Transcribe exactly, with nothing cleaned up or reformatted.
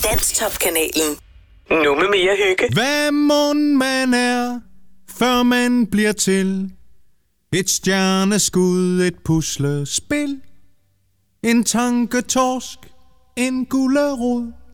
Danstop-kanalen. Nu med mere hygge. Hvad mon man er, før man bliver til et stjerneskud, et puslespil, en tanketorsk, en gulerod.